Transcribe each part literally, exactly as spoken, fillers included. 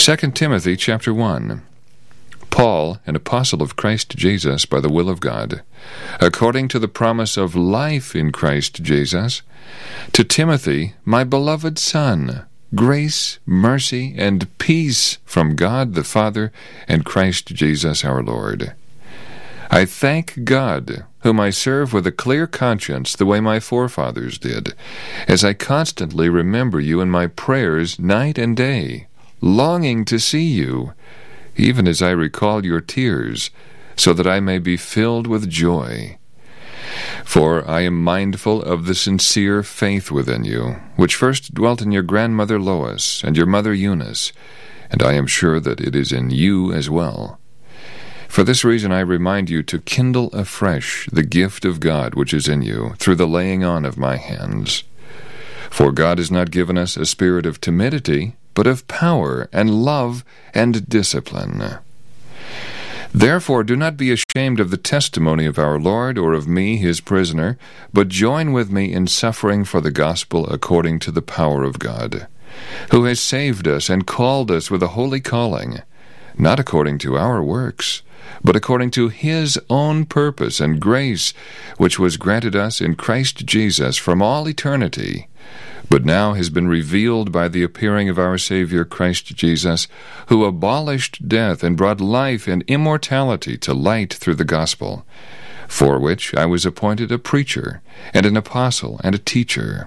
Second Timothy chapter one. Paul, an apostle of Christ Jesus by the will of God, according to the promise of life in Christ Jesus, to Timothy, my beloved son, grace, mercy, and peace from God the Father and Christ Jesus our Lord. I thank God, whom I serve with a clear conscience the way my forefathers did, as I constantly remember you in my prayers night and day, longing to see you, even as I recall your tears, so that I may be filled with joy. For I am mindful of the sincere faith within you, which first dwelt in your grandmother Lois and your mother Eunice, and I am sure that it is in you as well. For this reason I remind you to kindle afresh the gift of God which is in you, through the laying on of my hands. For God has not given us a spirit of timidity, but of power and love and discipline. Therefore do not be ashamed of the testimony of our Lord, or of me his prisoner, but join with me in suffering for the gospel according to the power of God, who has saved us and called us with a holy calling, not according to our works, but according to his own purpose and grace, which was granted us in Christ Jesus from all eternity, but now has been revealed by the appearing of our Savior Christ Jesus, who abolished death and brought life and immortality to light through the gospel, for which I was appointed a preacher, and an apostle, and a teacher.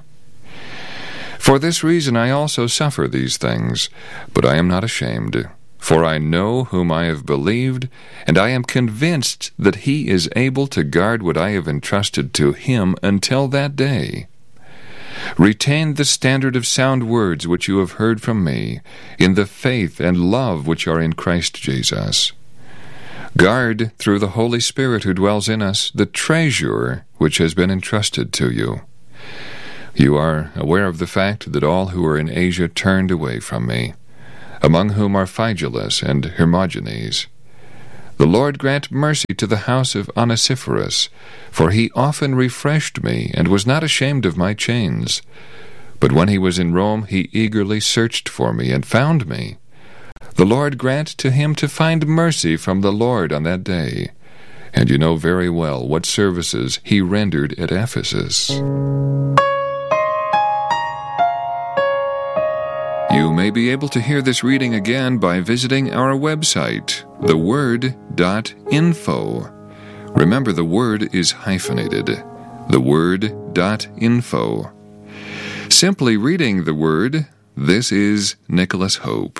For this reason I also suffer these things, but I am not ashamed, for I know whom I have believed, and I am convinced that he is able to guard what I have entrusted to him until that day. Retain the standard of sound words which you have heard from me, in the faith and love which are in Christ Jesus. Guard, through the Holy Spirit who dwells in us, the treasure which has been entrusted to you. You are aware of the fact that all who are in Asia turned away from me, among whom are Phygelus and Hermogenes. The Lord grant mercy to the house of Onesiphorus, for he often refreshed me, and was not ashamed of my chains. But when he was in Rome, he eagerly searched for me, and found me. The Lord grant to him to find mercy from the Lord on that day. And you know very well what services he rendered at Ephesus. You may be able to hear this reading again by visiting our website, the word dot info. Remember, the word is hyphenated, the word dot info. Simply reading the Word, this is Nicholas Hope.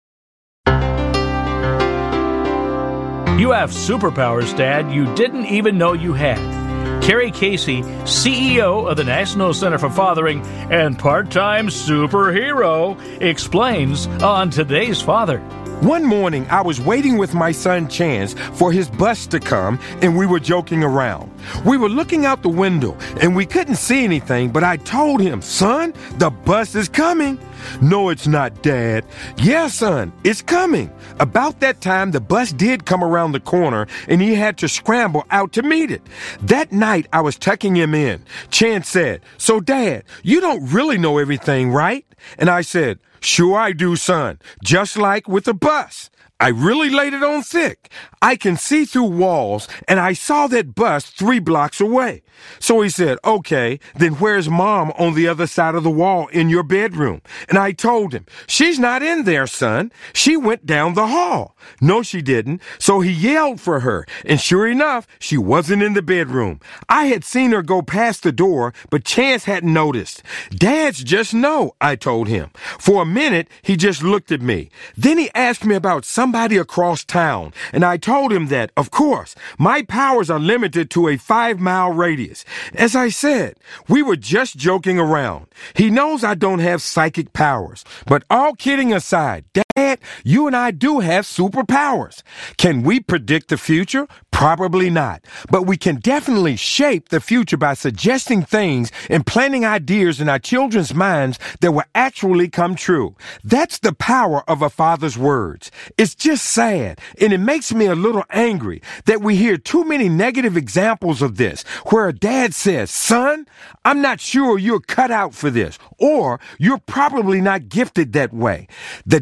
You have superpowers, Dad, you didn't even know you had. Carrie Casey, C E O of the National Center for Fathering and part-time superhero, explains on Today's Father. One morning, I was waiting with my son Chance for his bus to come, and we were joking around. We were looking out the window, and we couldn't see anything, but I told him, "Son, the bus is coming." "No, it's not, Dad." "Yeah, son, it's coming." About that time, the bus did come around the corner, and he had to scramble out to meet it. That night, I was tucking him in. Chance said, "So, Dad, you don't really know everything, right?" And I said, "Sure I do, son, just like with the bus. I really laid it on thick. I can see through walls, and I saw that bus three blocks away." So he said, "Okay, then where's Mom on the other side of the wall in your bedroom?" And I told him, "She's not in there, son. She went down the hall." No, she didn't. So he yelled for her, and sure enough, she wasn't in the bedroom. I had seen her go past the door, but Chance hadn't noticed. "Dads just know," I told him. For a minute, he just looked at me. Then he asked me about somebody across town, and I told him that, of course, my powers are limited to a five-mile radius. As I said, we were just joking around. He knows I don't have psychic powers. But all kidding aside, Dad, you and I do have superpowers. Can we predict the future? Probably not. But we can definitely shape the future by suggesting things and planting ideas in our children's minds that will actually come true. That's the power of a father's words. It's just sad, and it makes me a little angry that we hear too many negative examples of this, where a dad says, "Son, I'm not sure you're cut out for this," or "You're probably not gifted that way." The dad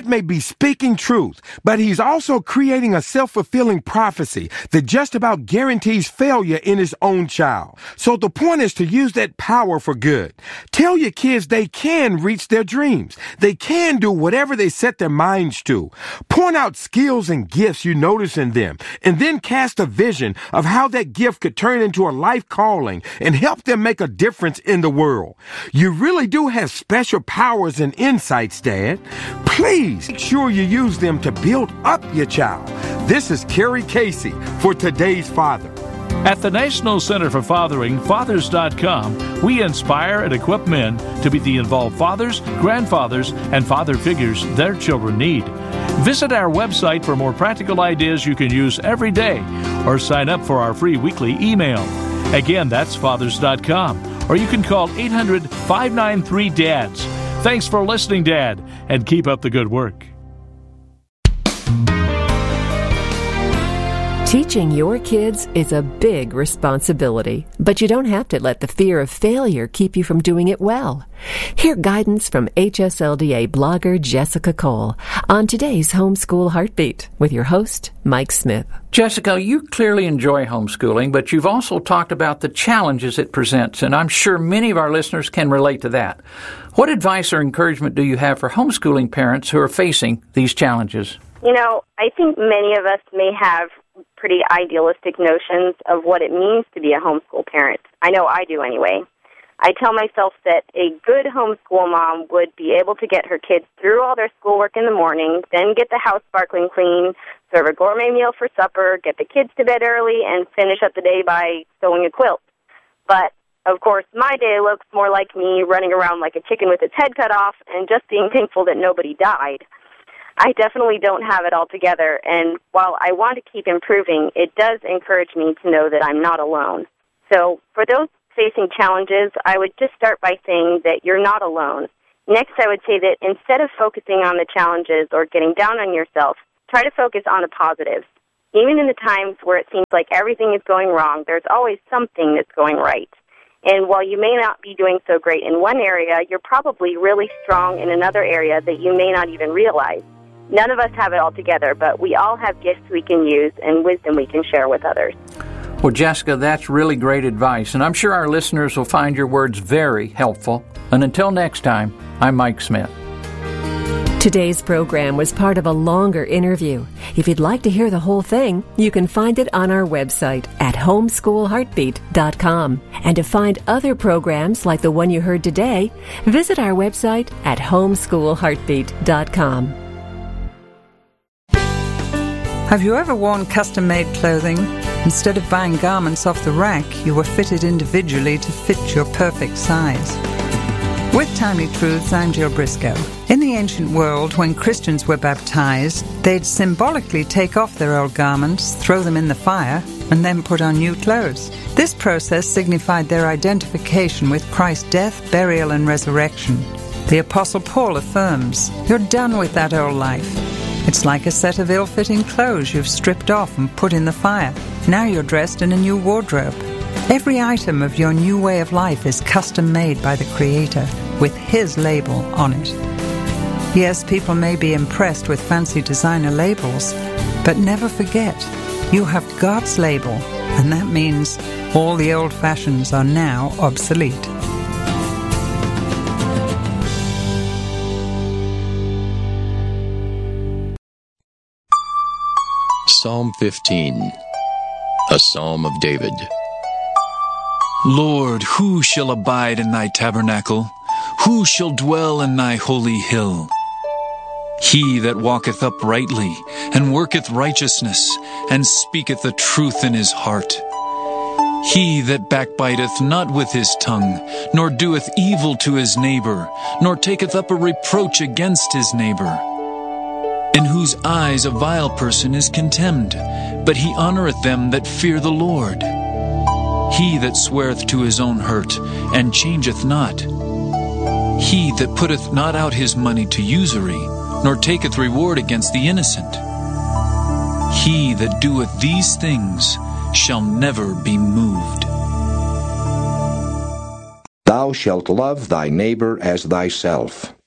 Dad may be speaking truth, but he's also creating a self-fulfilling prophecy that just about guarantees failure in his own child. So the point is to use that power for good. Tell your kids they can reach their dreams. They can do whatever they set their minds to. Point out skills and gifts you notice in them, and then cast a vision of how that gift could turn into a life calling and help them make a difference in the world. You really do have special powers and insights, Dad. Please make sure you use them to build up your child. This is Kerry Casey for Today's Father. At the National Center for Fathering, Fathers dot com, we inspire and equip men to be the involved fathers, grandfathers, and father figures their children need. Visit our website for more practical ideas you can use every day, or sign up for our free weekly email. Again, that's Fathers dot com, or you can call eight hundred, five nine three, D A D S. Thanks for listening, Dad, and keep up the good work. Teaching your kids is a big responsibility, but you don't have to let the fear of failure keep you from doing it well. Hear guidance from H S L D A blogger Jessica Cole on today's Homeschool Heartbeat with your host, Mike Smith. Jessica, you clearly enjoy homeschooling, but you've also talked about the challenges it presents, and I'm sure many of our listeners can relate to that. What advice or encouragement do you have for homeschooling parents who are facing these challenges? You know, I think many of us may have pretty idealistic notions of what it means to be a homeschool parent. I know I do anyway. I tell myself that a good homeschool mom would be able to get her kids through all their schoolwork in the morning, then get the house sparkling clean, serve a gourmet meal for supper, get the kids to bed early, and finish up the day by sewing a quilt. But, of course, my day looks more like me running around like a chicken with its head cut off and just being thankful that nobody died. I definitely don't have it all together, and while I want to keep improving, it does encourage me to know that I'm not alone. So for those facing challenges, I would just start by saying that you're not alone. Next, I would say that instead of focusing on the challenges or getting down on yourself, try to focus on the positives. Even in the times where it seems like everything is going wrong, there's always something that's going right. And while you may not be doing so great in one area, you're probably really strong in another area that you may not even realize. None of us have it all together, but we all have gifts we can use and wisdom we can share with others. Well, Jessica, that's really great advice, and I'm sure our listeners will find your words very helpful. And until next time, I'm Mike Smith. Today's program was part of a longer interview. If you'd like to hear the whole thing, you can find it on our website at homeschool heartbeat dot com. And to find other programs like the one you heard today, visit our website at homeschool heartbeat dot com. Have you ever worn custom-made clothing? Instead of buying garments off the rack, you were fitted individually to fit your perfect size. With Timely Truths, I'm Jill Briscoe. In the ancient world, when Christians were baptized, they'd symbolically take off their old garments, throw them in the fire, and then put on new clothes. This process signified their identification with Christ's death, burial, and resurrection. The Apostle Paul affirms, "You're done with that old life. It's like a set of ill-fitting clothes you've stripped off and put in the fire. Now you're dressed in a new wardrobe." Every item of your new way of life is custom-made by the Creator, with His label on it. Yes, people may be impressed with fancy designer labels, but never forget, you have God's label, and that means all the old fashions are now obsolete. Psalm fifteen, a Psalm of David. Lord, who shall abide in thy tabernacle? Who shall dwell in thy holy hill? He that walketh uprightly, and worketh righteousness, and speaketh the truth in his heart. He that backbiteth not with his tongue, nor doeth evil to his neighbor, nor taketh up a reproach against his neighbor. In whose eyes a vile person is contemned, but he honoureth them that fear the Lord. He that sweareth to his own hurt, and changeth not. He that putteth not out his money to usury, nor taketh reward against the innocent. He that doeth these things shall never be moved. Thou shalt love thy neighbor as thyself.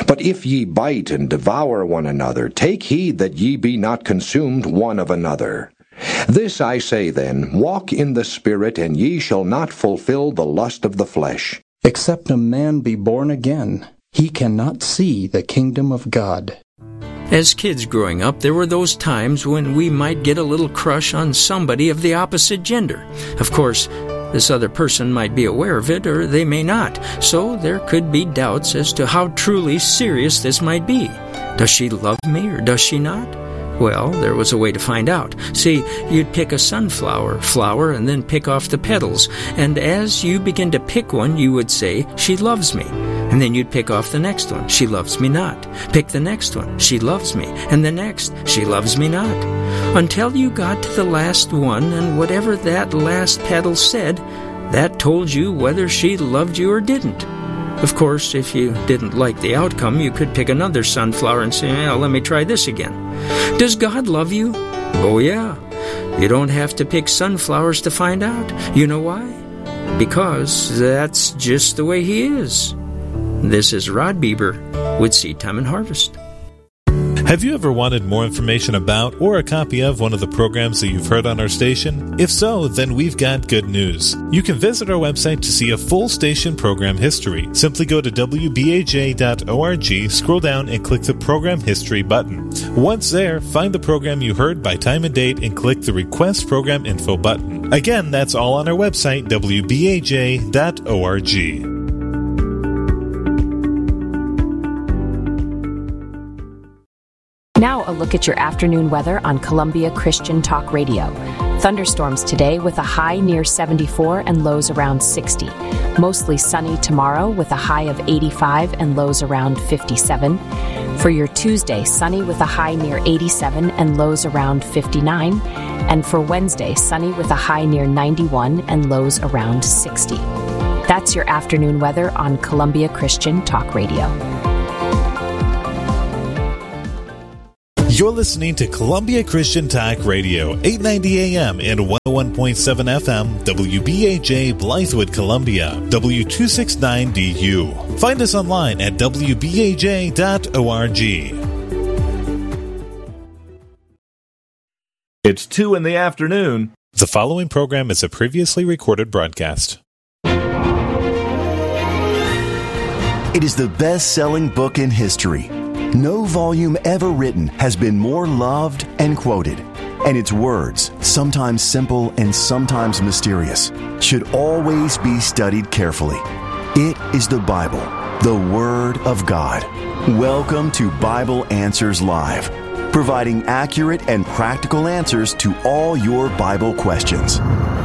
But if ye bite and devour one another, take heed that ye be not consumed one of another. This I say then, walk in the Spirit, and ye shall not fulfill the lust of the flesh. Except a man be born again, he cannot see the kingdom of God. As kids growing up, there were those times when we might get a little crush on somebody of the opposite gender. Of course, this other person might be aware of it, or they may not, so there could be doubts as to how truly serious this might be. Does she love me, or does she not? Well, there was a way to find out. See, you'd pick a sunflower flower and then pick off the petals, and as you begin to pick one, you would say, "She loves me." And then you'd pick off the next one, "She loves me not." Pick the next one, "She loves me." And the next, "She loves me not." Until you got to the last one, and whatever that last petal said, that told you whether she loved you or didn't. Of course, if you didn't like the outcome, you could pick another sunflower and say, well, let me try this again. Does God love you? Oh, yeah. You don't have to pick sunflowers to find out. You know why? Because that's just the way He is. This is Rod Bieber with Seed Time and Harvest. Have you ever wanted more information about or a copy of one of the programs that you've heard on our station? If so, then we've got good news. You can visit our website to see a full station program history. Simply go to w b a j dot org, scroll down, and click the Program History button. Once there, find the program you heard by time and date and click the Request Program Info button. Again, that's all on our website, w b a j dot org. Now a look at your afternoon weather on Columbia Christian Talk Radio. Thunderstorms today with a high near seventy-four and lows around sixty. Mostly sunny tomorrow with a high of eighty-five and lows around fifty-seven. For your Tuesday, sunny with a high near eighty-seven and lows around fifty-nine. And for Wednesday, sunny with a high near ninety-one and lows around sixty. That's your afternoon weather on Columbia Christian Talk Radio. You're listening to Columbia Christian Talk Radio, eight ninety A M and one oh one point seven F M, W B A J, Blythewood, Columbia, W two sixty-nine D U. Find us online at w b a j dot org. It's two in the afternoon. The following program is a previously recorded broadcast. It is the best-selling book in history. No volume ever written has been more loved and quoted, and its words, sometimes simple and sometimes mysterious, should always be studied carefully. It is the Bible, the Word of God. Welcome to Bible Answers Live, providing accurate and practical answers to all your Bible questions.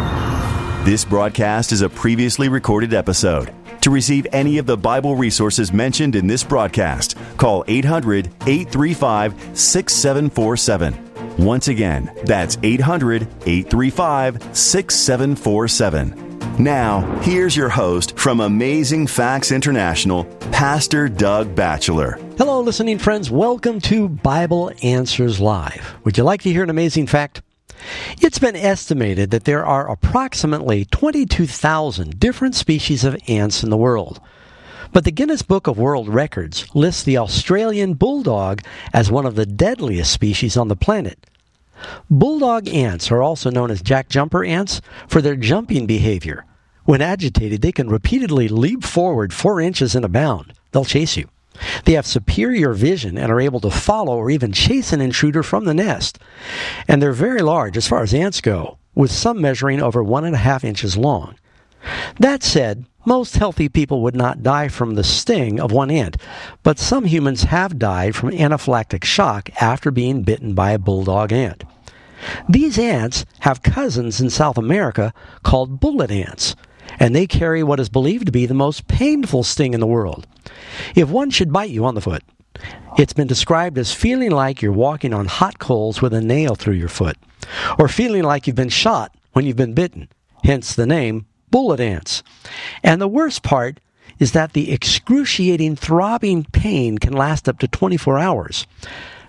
This broadcast is a previously recorded episode. To receive any of the Bible resources mentioned in this broadcast, call eight hundred, eight three five, six seven four seven. Once again, that's eight hundred, eight three five, six seven four seven. Now, here's your host from Amazing Facts International, Pastor Doug Batchelor. Hello, listening friends. Welcome to Bible Answers Live. Would you like to hear an amazing fact? It's been estimated that there are approximately twenty-two thousand different species of ants in the world. But the Guinness Book of World Records lists the Australian bulldog as one of the deadliest species on the planet. Bulldog ants are also known as jack-jumper ants for their jumping behavior. When agitated, they can repeatedly leap forward four inches in a bound. They'll chase you. They have superior vision and are able to follow or even chase an intruder from the nest. And they're very large as far as ants go, with some measuring over one and a half inches long. That said, most healthy people would not die from the sting of one ant, but some humans have died from anaphylactic shock after being bitten by a bulldog ant. These ants have cousins in South America called bullet ants, and they carry what is believed to be the most painful sting in the world. If one should bite you on the foot, it's been described as feeling like you're walking on hot coals with a nail through your foot, or feeling like you've been shot when you've been bitten, hence the name bullet ants. And the worst part is that the excruciating throbbing pain can last up to twenty-four hours.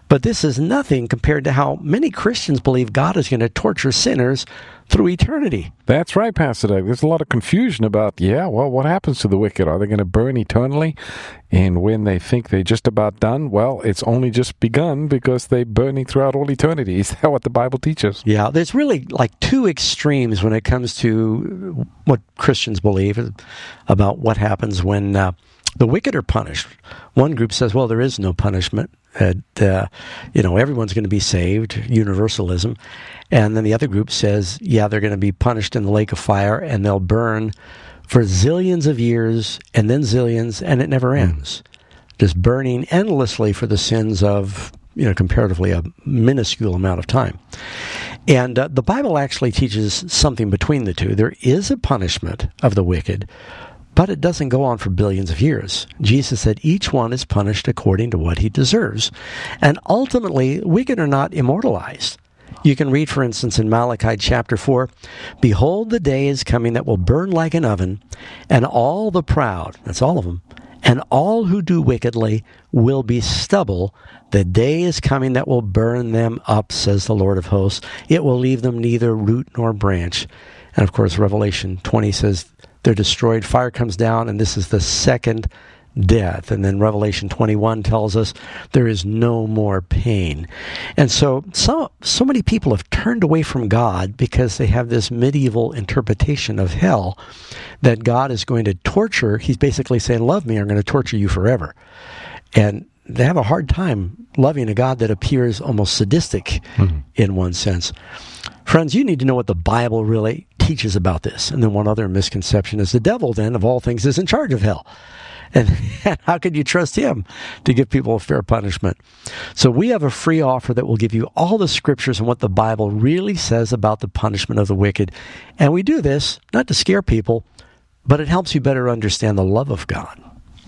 But this is nothing compared to how many Christians believe God is going to torture sinners through eternity. That's right, Pastor Doug. There's a lot of confusion about, yeah, well, what happens to the wicked? Are they going to burn eternally? And when they think they're just about done, well, it's only just begun because they're burning throughout all eternity. Is that what the Bible teaches? Yeah, there's really like two extremes when it comes to what Christians believe about what happens when uh, the wicked are punished. One group says, well, there is no punishment. That, uh, you know, everyone's going to be saved, universalism. And then the other group says, yeah, they're going to be punished in the lake of fire, and they'll burn for zillions of years, and then zillions, and it never ends. Mm. Just burning endlessly for the sins of, you know, comparatively a minuscule amount of time. And uh, the Bible actually teaches something between the two. There is a punishment of the wicked, but it doesn't go on for billions of years. Jesus said each one is punished according to what he deserves. And ultimately, wicked are not immortalized. You can read, for instance, in Malachi chapter four, "Behold, the day is coming that will burn like an oven, and all the proud," that's all of them, "and all who do wickedly will be stubble. The day is coming that will burn them up, says the Lord of hosts. It will leave them neither root nor branch." And of course, Revelation twenty says, they're destroyed, fire comes down, and this is the second death. And then Revelation twenty-one tells us there is no more pain. And so, so so many people have turned away from God because they have this medieval interpretation of hell, that God is going to torture. He's basically saying, love me, I'm going to torture you forever. And they have a hard time loving a God that appears almost sadistic mm-hmm. in one sense. Friends, you need to know what the Bible really teaches about this. And then one other misconception is the devil, then, of all things, is in charge of hell. And, and how can you trust him to give people a fair punishment? So we have a free offer that will give you all the scriptures and what the Bible really says about the punishment of the wicked. And we do this not to scare people, but it helps you better understand the love of God.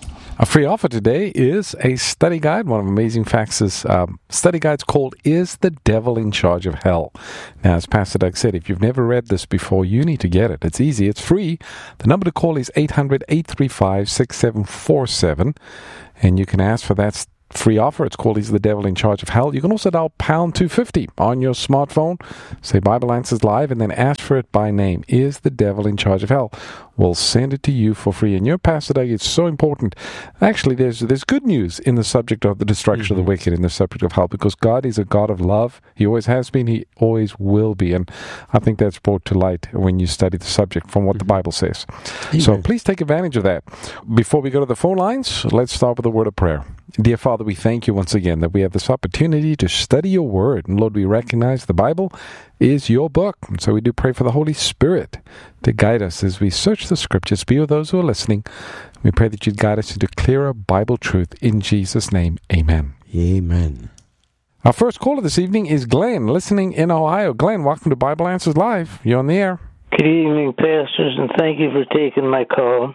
A free offer today is a study guide. One of Amazing Facts' um, study guides called Is the Devil in Charge of Hell? Now, as Pastor Doug said, if you've never read this before, you need to get it. It's easy. It's free. The number to call is eight hundred, eight three five, six seven four seven. And you can ask for that free offer. It's called Is the Devil in Charge of Hell? You can also dial pound two fifty on your smartphone, say Bible Answers Live, and then ask for it by name. Is the Devil in Charge of Hell? We'll send it to you for free. And your Pastor Doug, it's so important. Actually, there's there's good news in the subject of the destruction mm-hmm. of the wicked, in the subject of hell, because God is a God of love. He always has been. He always will be. And I think that's brought to light when you study the subject from what mm-hmm. the Bible says. Amen. So please take advantage of that. Before we go to the phone lines, let's start with a word of prayer. Dear Father, we thank you once again that we have this opportunity to study your word. And Lord, we recognize the Bible is your book. And so we do pray for the Holy Spirit to guide us as we search the scriptures. Be with those who are listening. We pray that you'd guide us into clearer Bible truth. In Jesus' name, amen. Amen. Our first caller this evening is Glenn, listening in Ohio. Glenn, welcome to Bible Answers Live. You're on the air. Good evening, pastors, and thank you for taking my call.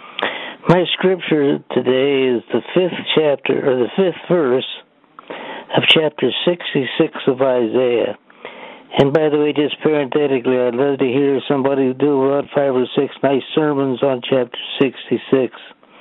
My scripture today is the fifth chapter, or the fifth verse of chapter sixty-six of Isaiah. And by the way, just parenthetically, I'd love to hear somebody do about five or six nice sermons on chapter sixty-six.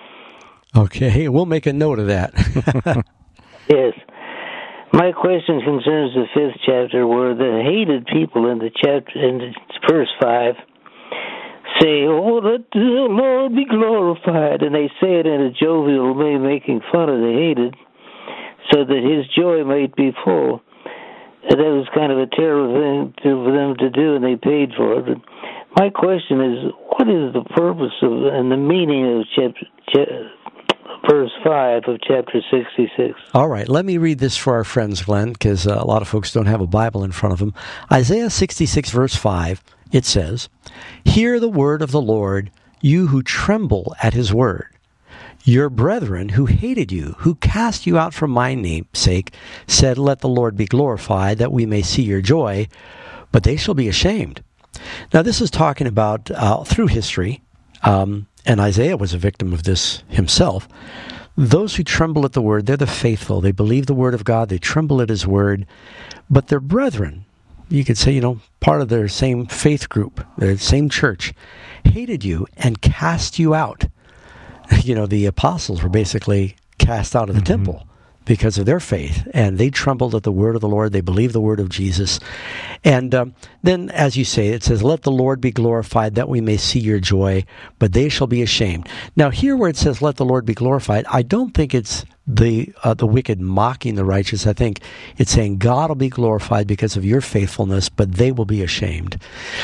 Okay, we'll make a note of that. Yes. My question concerns the fifth chapter, where the hated people in the chapter, in verse five, say, "Oh, let the Lord be glorified," and they say it in a jovial way, making fun of the hated, so that his joy might be full. And that was kind of a terrible thing to, for them to do, and they paid for it. But my question is, what is the purpose of and the meaning of chapter, chapter, verse five of chapter sixty-six? All right, let me read this for our friends, Glenn, because uh, a lot of folks don't have a Bible in front of them. Isaiah sixty-six, verse five, it says, "Hear the word of the Lord, you who tremble at his word. Your brethren who hated you, who cast you out for my name's sake, said, let the Lord be glorified, that we may see your joy, but they shall be ashamed." Now, this is talking about uh, through history, um, and Isaiah was a victim of this himself. Those who tremble at the word, they're the faithful. They believe the word of God. They tremble at his word. But their brethren, you could say, you know, part of their same faith group, their same church, hated you and cast you out. You know, the apostles were basically cast out of the mm-hmm. temple. because of their faith, and they trembled at the word of the Lord. They believed the word of Jesus. And um, then, as you say, it says, let the Lord be glorified, that we may see your joy, but they shall be ashamed. Now, here where it says, let the Lord be glorified, I don't think it's the uh, the wicked mocking the righteous. I think it's saying God will be glorified because of your faithfulness, but they will be ashamed.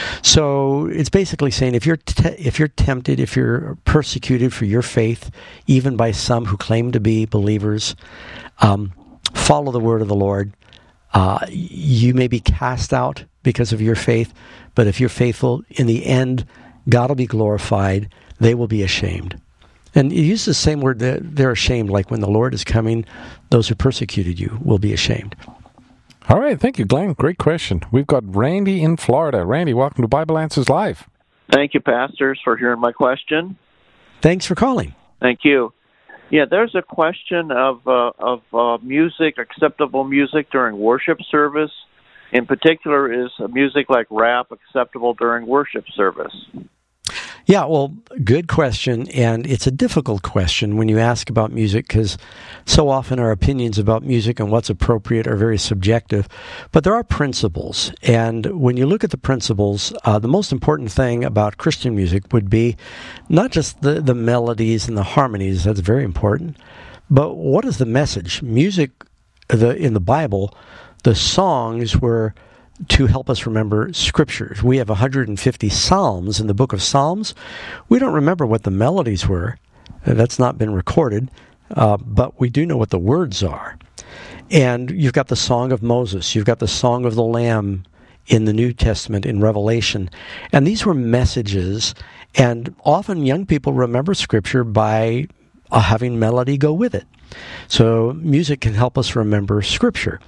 So it's basically saying if you're te- if you're tempted, if you're persecuted for your faith, even by some who claim to be believers, um, follow the word of the Lord. Uh, you may be cast out because of your faith, but if you're faithful, in the end, God will be glorified. They will be ashamed. And you use the same word, that they're ashamed, like when the Lord is coming, those who persecuted you will be ashamed. All right, thank you, Glenn. Great question. We've got Randy in Florida. Randy, welcome to Bible Answers Live. Thank you, pastors, for hearing my question. Thanks for calling. Thank you. Yeah, there's a question of uh, of uh, music, acceptable music during worship service. In particular, is music like rap acceptable during worship service? Yeah, well, good question, and it's a difficult question when you ask about music, because so often our opinions about music and what's appropriate are very subjective. But there are principles, and when you look at the principles, uh, the most important thing about Christian music would be not just the, the melodies and the harmonies, that's very important, but what is the message? Music, the in the Bible, the songs were to help us remember scriptures. We have one hundred fifty psalms in the book of Psalms. We don't remember what the melodies were. That's not been recorded, uh, but we do know what the words are. And you've got the Song of Moses. You've got the Song of the Lamb in the New Testament, in Revelation. And these were messages, and often young people remember scripture by uh, having melody go with it. So music can help us remember Scripture.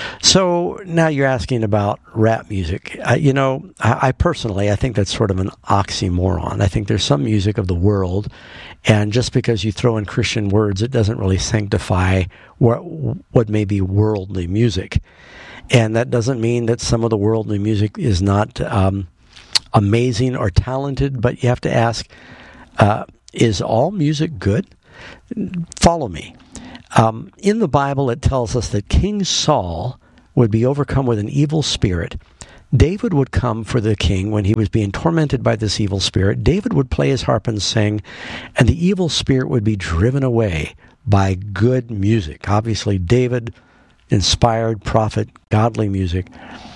So now you're asking about rap music. I, you know, I, I personally, I think that's sort of an oxymoron. I think there's some music of the world, and just because you throw in Christian words, it doesn't really sanctify what, what may be worldly music. And that doesn't mean that some of the worldly music is not um, amazing or talented, but you have to ask, uh, is all music good? Follow me. Um, in the Bible, it tells us that King Saul would be overcome with an evil spirit. David would come for the king when he was being tormented by this evil spirit. David would play his harp and sing, and the evil spirit would be driven away by good music. Obviously, David inspired prophet, godly music.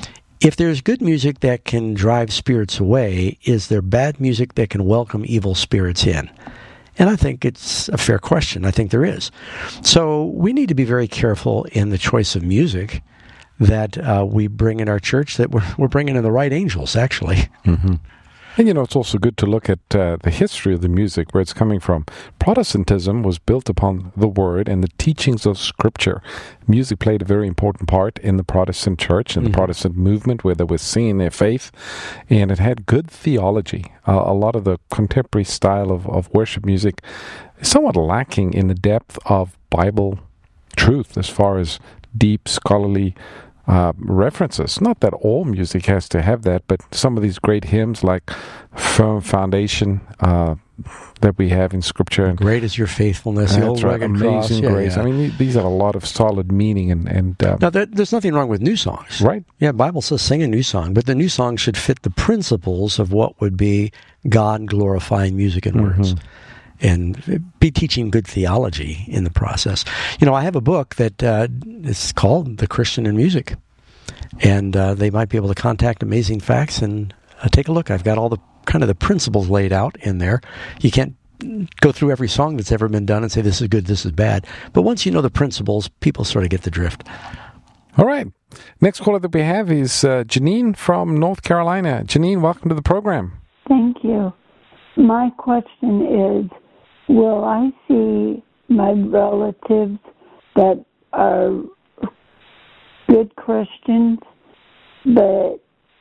If there's good music that can drive spirits away, is there bad music that can welcome evil spirits in? And I think it's a fair question. I think there is. So we need to be very careful in the choice of music that uh, we bring in our church, that we're, we're bringing in the right angels, actually. Mm-hmm. And, you know, it's also good to look at uh, the history of the music, where it's coming from. Protestantism was built upon the Word and the teachings of Scripture. Music played a very important part in the Protestant church and mm-hmm. the Protestant movement, where they were seeing their faith, and it had good theology. Uh, a lot of the contemporary style of, of worship music is somewhat lacking in the depth of Bible truth as far as deep, scholarly Uh, references. Not that all music has to have that, but some of these great hymns like Firm Foundation uh, that we have in Scripture. Great is your faithfulness, the old right, rugged Amazing cross. Grace. Yeah, yeah. I mean, these have a lot of solid meaning. and, and um, Now, there, there's nothing wrong with new songs. Right. Yeah, the Bible says sing a new song, but the new song should fit the principles of what would be God-glorifying music and words. Mm-hmm. And be teaching good theology in the process. You know, I have a book that uh, is called The Christian in Music, and uh, they might be able to contact Amazing Facts and uh, take a look. I've got all the kind of the principles laid out in there. You can't go through every song that's ever been done and say this is good, this is bad. But once you know the principles, people sort of get the drift. All right. Next caller that we have is uh, Janine from North Carolina. Janine, welcome to the program. Thank you. My question is, will I see my relatives that are good Christians, but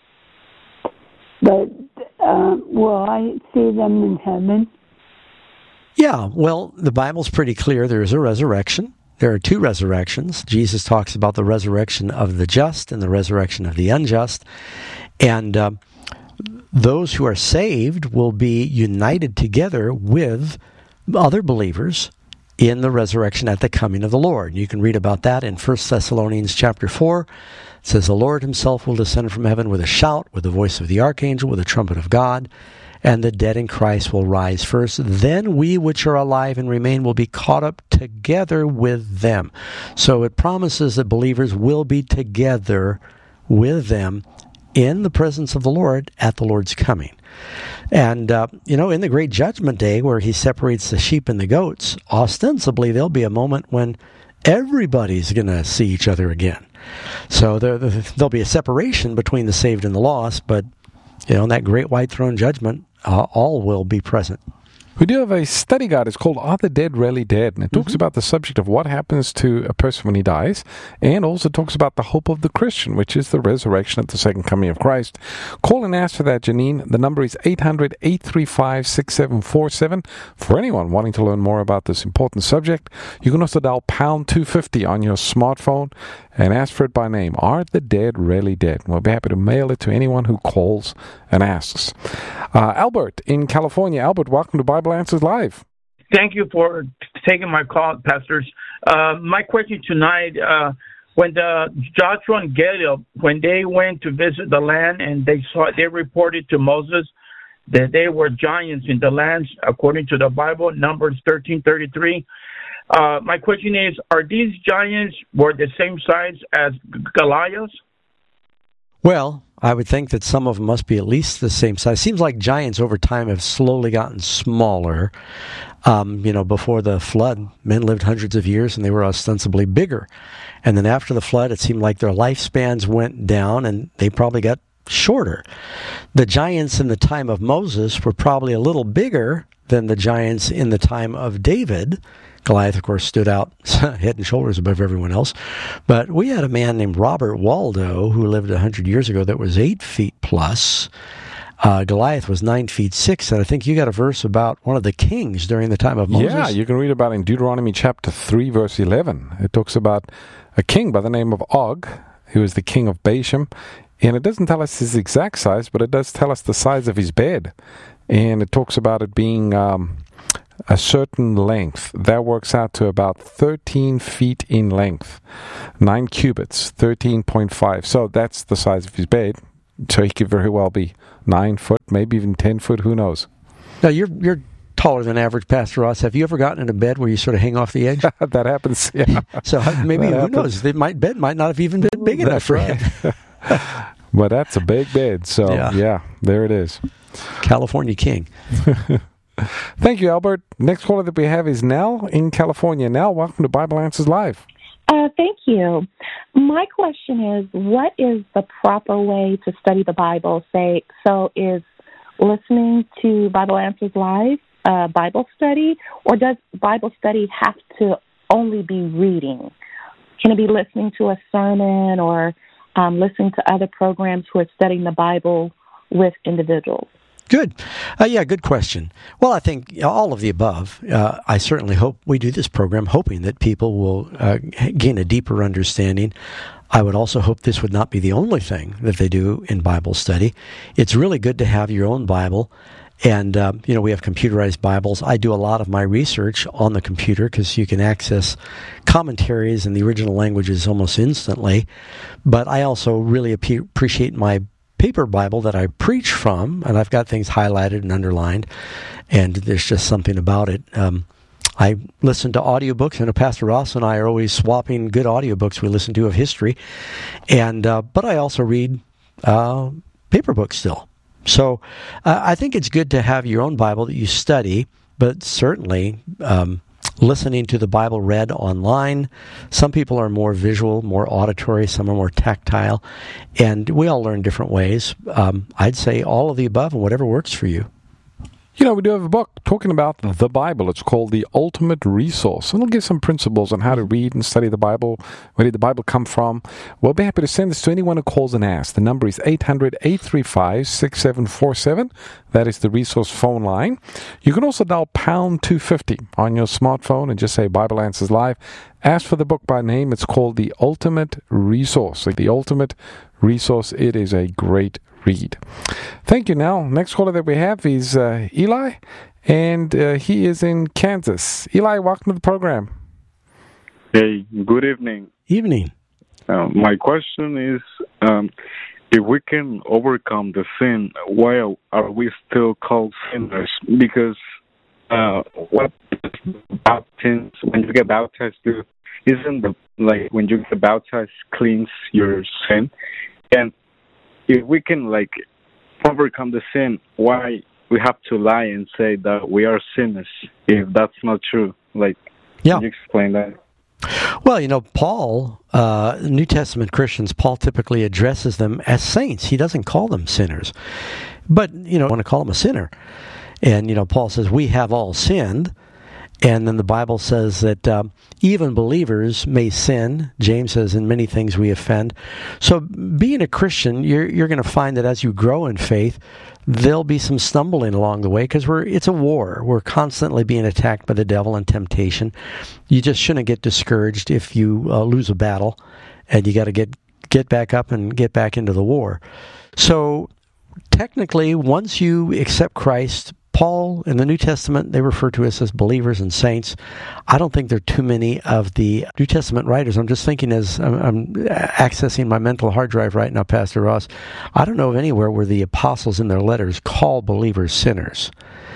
but uh, will I see them in heaven? Yeah, well, the Bible's pretty clear. There is a resurrection. There are two resurrections. Jesus talks about the resurrection of the just and the resurrection of the unjust. And uh, those who are saved will be united together with other believers in the resurrection at the coming of the Lord. You can read about that in First Thessalonians chapter four. It says, the Lord himself will descend from heaven with a shout, with the voice of the archangel, with the trumpet of God, and the dead in Christ will rise first. Then we which are alive and remain will be caught up together with them. So it promises that believers will be together with them in the presence of the Lord at the Lord's coming. And, uh, you know, in the great judgment day where he separates the sheep and the goats, ostensibly there'll be a moment when everybody's going to see each other again. So there, there'll be a separation between the saved and the lost, but, you know, in that great white throne judgment, uh, all will be present. We do have a study guide. It's called Are the Dead Really Dead? And it talks mm-hmm. about the subject of what happens to a person when he dies, and also talks about the hope of the Christian, which is the resurrection at the second coming of Christ. Call and ask for that, Janine. The number is eight hundred, eight three five, six seven four seven. For anyone wanting to learn more about this important subject, you can also dial pound two fifty on your smartphone and ask for it by name. Are the dead really dead? We'll be happy to mail it to anyone who calls and asks. Uh, Albert in California. Albert, welcome to Bible Answers Live. Thank you for taking my call, pastors. Uh, my question tonight, uh, when the Joshua and Caleb, when they went to visit the land and they saw, they reported to Moses that they were giants in the lands, according to the Bible, Numbers thirteen thirty-three. Uh, my question is, are these giants were the same size as Goliath? Well, I would think that some of them must be at least the same size. Seems like giants over time have slowly gotten smaller. Um, you know, before the flood, men lived hundreds of years and they were ostensibly bigger. And then after the flood, it seemed like their lifespans went down and they probably got shorter. The giants in the time of Moses were probably a little bigger than the giants in the time of David. Goliath, of course, stood out head and shoulders above everyone else. But we had a man named Robert Waldo who lived one hundred years ago that was eight feet plus. Uh, Goliath was nine feet six, and I think you got a verse about one of the kings during the time of Moses. Yeah, you can read about it in Deuteronomy chapter three, verse eleven. It talks about a king by the name of Og, who was the king of Bashan. And it doesn't tell us his exact size, but it does tell us the size of his bed. And it talks about it being um, a certain length. That works out to about thirteen feet in length. Nine cubits, thirteen point five. So that's the size of his bed. So he could very well be nine foot, maybe even ten foot, who knows? Now, you're you're taller than average, Pastor Ross. Have you ever gotten in a bed where you sort of hang off the edge? That happens, yeah. So maybe, that who happens. knows? The might, bed might not have even been big enough for right. him. But that's a big bed, so yeah, yeah there it is. California king. Thank you, Albert. Next caller that we have is Nell in California. Nell, welcome to Bible Answers Live. Uh, thank you. My question is, what is the proper way to study the Bible? Say, so is listening to Bible Answers Live uh, Bible study, or does Bible study have to only be reading? Can it be listening to a sermon or um, listening to other programs who are studying the Bible with individuals? Good. Uh, yeah, good question. Well, I think all of the above. Uh, I certainly hope we do this program hoping that people will uh, gain a deeper understanding. I would also hope this would not be the only thing that they do in Bible study. It's really good to have your own Bible. And, uh, you know, we have computerized Bibles. I do a lot of my research on the computer because you can access commentaries in the original languages almost instantly. But I also really ap- appreciate my paper Bible that I preach from, and I've got things highlighted and underlined, and there's just something about it. Um, I listen to audiobooks. I know Pastor Ross and I are always swapping good audiobooks we listen to of history, and uh, but I also read uh, paper books still. So uh, I think it's good to have your own Bible that you study, but certainly um, listening to the Bible read online. Some people are more visual, more auditory, some are more tactile, and we all learn different ways. Um, I'd say all of the above and whatever works for you. You know, we do have a book talking about the Bible. It's called The Ultimate Resource. And it'll give some principles on how to read and study the Bible. Where did the Bible come from? We'll be happy to send this to anyone who calls and asks. The number is eight hundred, eight three five, six seven four seven. That is the resource phone line. You can also dial pound two fifty on your smartphone and just say Bible Answers Live. Ask for the book by name. It's called The Ultimate Resource. The Ultimate Resource. It is a great read. Thank you. Now, next caller that we have is uh, Eli, and uh, he is in Kansas. Eli, welcome to the program. Hey, good evening. Evening. Uh, my question is, um, if we can overcome the sin, why are we still called sinners? Because uh, what baptism, when you get baptized, do, isn't the like when you get baptized cleans your sin? And if we can like overcome the sin, why we have to lie and say that we are sinners if that's not true? Like, yeah. Can you explain that? Well, you know, Paul, uh, New Testament Christians, Paul typically addresses them as saints. He doesn't call them sinners. But, you know, I want to call them a sinner. And, you know, Paul says, we have all sinned. And then the Bible says that um, even believers may sin. James says, in many things we offend. So being a Christian, you're you're going to find that as you grow in faith, there'll be some stumbling along the way because we're it's a war. We're constantly being attacked by the devil and temptation. You just shouldn't get discouraged if you uh, lose a battle, and you got to get get back up and get back into the war. So technically, once you accept Christ, Paul in the New Testament, they refer to us as believers and saints. I don't think there are too many of the New Testament writers. I'm just thinking as I'm, I'm accessing my mental hard drive right now, Pastor Ross. I don't know of anywhere where the apostles in their letters call believers sinners.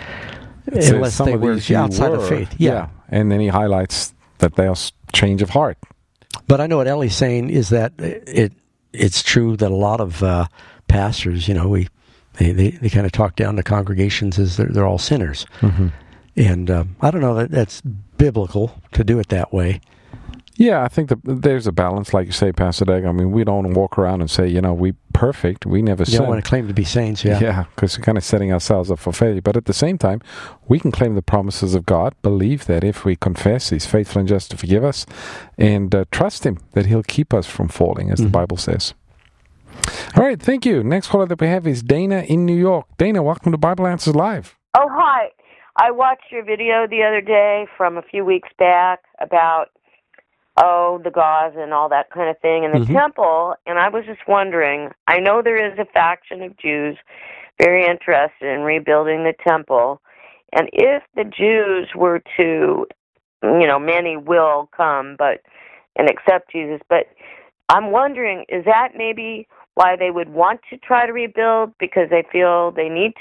It unless they were outside were, of faith. Yeah. yeah. And then he highlights that they'll change of heart. But I know what Ellie's saying is that it it's true that a lot of uh, pastors, you know, we They, they they kind of talk down to congregations as they're, they're all sinners. Mm-hmm. And um, I don't know that that's biblical to do it that way. Yeah, I think that there's a balance, like you say, Pastor Doug. I mean, we don't walk around and say, you know, we perfect, we never sin. You don't want to claim to be saints, yeah. Yeah, because we're kind of setting ourselves up for failure. But at the same time, we can claim the promises of God, believe that if we confess, He's faithful and just to forgive us, and uh, trust Him that He'll keep us from falling, as mm-hmm. the Bible says. All right, thank you. Next caller that we have is Dana in New York. Dana, welcome to Bible Answers Live. Oh, hi. I watched your video the other day from a few weeks back about, oh, the gauze and all that kind of thing in the mm-hmm. temple, and I was just wondering, I know there is a faction of Jews very interested in rebuilding the temple, and if the Jews were to, you know, many will come but and accept Jesus, but I'm wondering, is that maybe why they would want to try to rebuild, because they feel they need